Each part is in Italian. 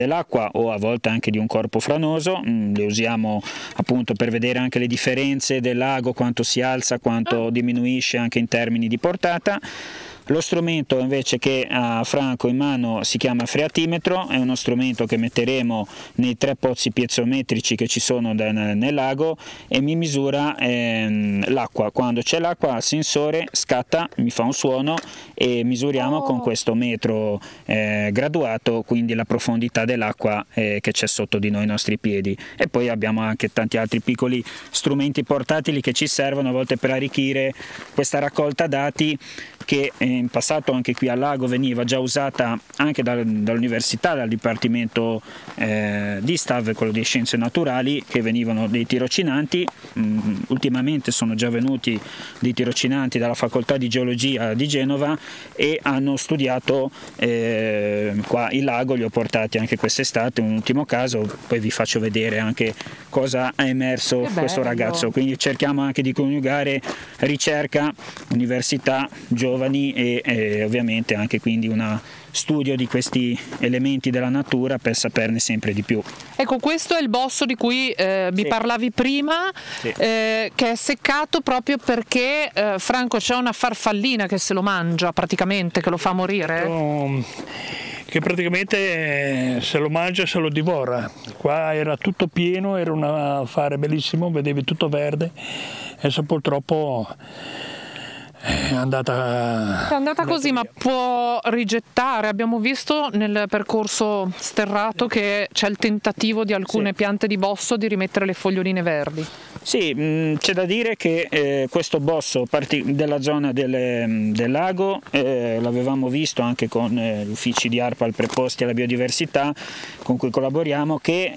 dell'acqua o a volte anche di un corpo franoso. Le usiamo appunto per vedere anche le differenze del lago, quanto si alza, quanto diminuisce anche in termini di portata. Lo strumento invece che ha Franco in mano si chiama freatimetro, è uno strumento che metteremo nei 3 pozzi piezometrici che ci sono nel lago e mi misura l'acqua. Quando c'è l'acqua il sensore scatta, mi fa un suono e misuriamo con questo metro graduato quindi la profondità dell'acqua che c'è sotto di noi, i nostri piedi. E poi abbiamo anche tanti altri piccoli strumenti portatili che ci servono a volte per arricchire questa raccolta dati, che in passato anche qui al lago veniva già usata anche dall'università, dal dipartimento di STAV, quello di scienze naturali, che venivano dei tirocinanti. Ultimamente sono già venuti dei tirocinanti dalla facoltà di geologia di Genova e hanno studiato qua il lago, li ho portati anche quest'estate, un ultimo caso, poi vi faccio vedere anche cosa ha emerso questo ragazzo. Quindi cerchiamo anche di coniugare ricerca, università, giovani e ovviamente anche quindi uno studio di questi elementi della natura per saperne sempre di più. Ecco, questo è il bosso di cui mi parlavi prima, che è seccato proprio perché Franco c'è una farfallina che se lo mangia praticamente, che lo fa morire? Che praticamente se lo mangia, se lo divora. Qua era tutto pieno, era un affare bellissimo, vedevi tutto verde, adesso purtroppo è andata così, ma può rigettare. Abbiamo visto nel percorso sterrato che c'è il tentativo di alcune piante di bosso di rimettere le foglioline verdi. Sì, c'è da dire che questo bosso della zona del lago l'avevamo visto anche con gli uffici di ARPAL preposti alla biodiversità con cui collaboriamo, che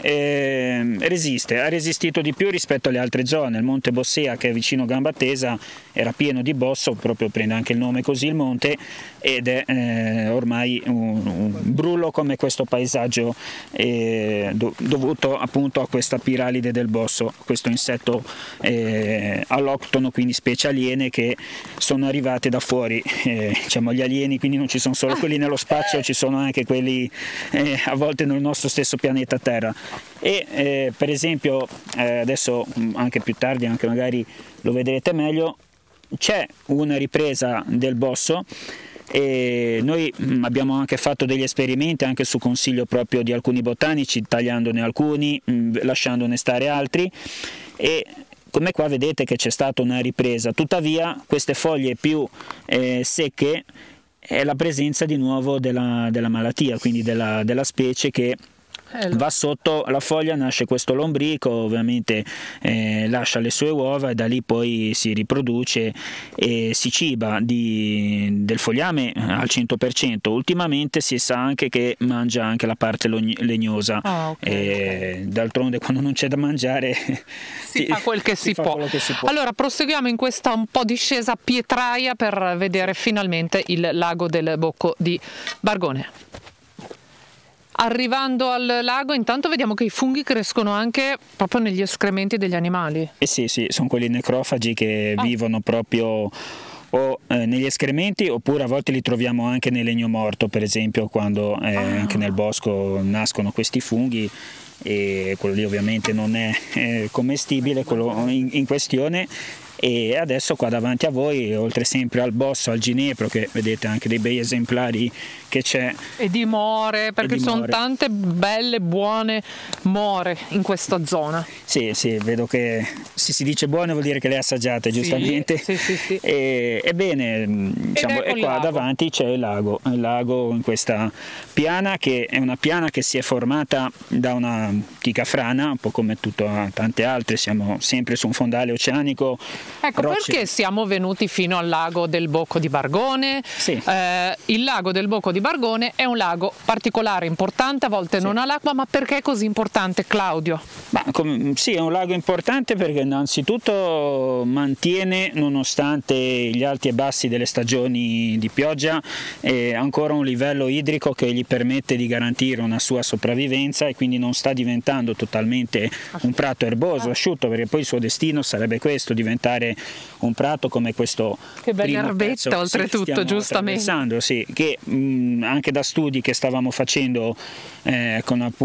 ha resistito di più rispetto alle altre zone. Il Monte Bossea, che è vicino Gambatesa, era pieno di bosso, proprio prende anche il nome così il monte, ed è ormai un brullo come questo paesaggio dovuto appunto a questa piralide del bosso, questo insetto alloctono, quindi specie aliene che sono arrivate da fuori, diciamo gli alieni, quindi non ci sono solo quelli nello spazio, ci sono anche quelli a volte nel nostro stesso pianeta Terra. E per esempio adesso anche più tardi, anche magari lo vedrete meglio, c'è una ripresa del bosso e noi abbiamo anche fatto degli esperimenti anche su consiglio proprio di alcuni botanici, tagliandone alcuni, lasciandone stare altri, e come qua vedete che c'è stata una ripresa. Tuttavia queste foglie più secche è la presenza di nuovo della malattia, quindi della specie che va sotto la foglia, nasce questo lombrico, ovviamente lascia le sue uova e da lì poi si riproduce e si ciba del fogliame al 100%. Ultimamente si sa anche che mangia anche la parte legnosa. D'altronde quando non c'è da mangiare si fa quel che si può. Allora proseguiamo in questa un po' discesa pietraia per vedere finalmente il lago del Bocco di Bargone. Arrivando al lago intanto vediamo che i funghi crescono anche proprio negli escrementi degli animali. Sì, sono quelli necrofagi che vivono proprio o negli escrementi, oppure a volte li troviamo anche nel legno morto, per esempio quando anche nel bosco nascono questi funghi, e quello lì ovviamente non è commestibile, quello in questione. E adesso qua davanti a voi, oltre sempre al bosso, al ginepro, che vedete anche dei bei esemplari che c'è, e di more, perché sono tante belle buone more in questa zona. Sì, vedo che se si dice buone vuol dire che le assaggiate, giustamente. Sì. Ebbene, diciamo, e qua davanti c'è il lago in questa piana, che è una piana che si è formata da una antica frana, un po' come tante altre. Siamo sempre su un fondale oceanico. Ecco, perché siamo venuti fino al lago del Bocco di Bargone? Sì. Il lago del Bocco di Bargone è un lago particolare, importante, a volte non ha l'acqua, ma perché è così importante, Claudio? Sì, è un lago importante perché innanzitutto mantiene, nonostante gli alti e bassi delle stagioni di pioggia, ancora un livello idrico che gli permette di garantire una sua sopravvivenza, e quindi non sta diventando totalmente un prato erboso, asciutto, perché poi il suo destino sarebbe questo, diventare attraversare un prato come questo. Che bella erbetta oltretutto, giustamente. Sì, che anche da studi che stavamo facendo con